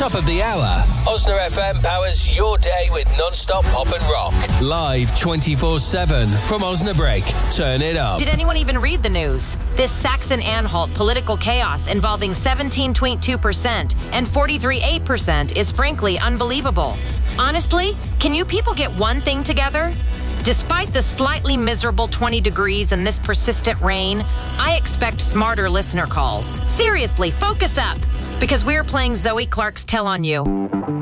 Top of the hour, Osna FM powers your day with non-stop pop and rock. Live 24/7 from Osnabrück. Turn it up. Did anyone even read the news? This Saxon-Anhalt political chaos involving 17.2% and 43.8% is frankly unbelievable. Honestly, can you people get one thing together? Despite the slightly miserable 20 degrees and this persistent rain, I expect smarter listener calls. Seriously, focus up, because we're playing Zoe Clark's Tell on You.